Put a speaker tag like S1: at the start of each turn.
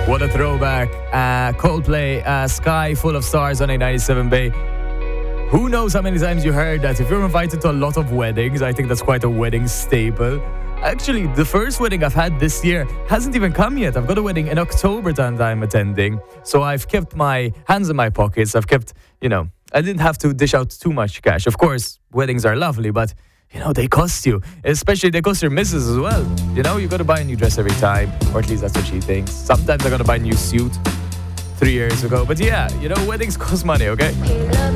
S1: What a throwback. Coldplay, Sky Full of Stars on A97 Bay. Who knows how many times you heard that? If you're invited to a lot of weddings, I think that's quite a wedding staple. Actually, the first wedding I've had this year hasn't even come yet. I've got a wedding in October that I'm attending. So I've kept my hands in my pockets. I've kept, I didn't have to dish out too much cash. Of course, weddings are lovely, but they cost you. Especially they cost your missus as well. You got to buy a new dress every time, or at least that's what she thinks. Sometimes I got to buy a new suit 3 years ago. But yeah, weddings cost money, okay?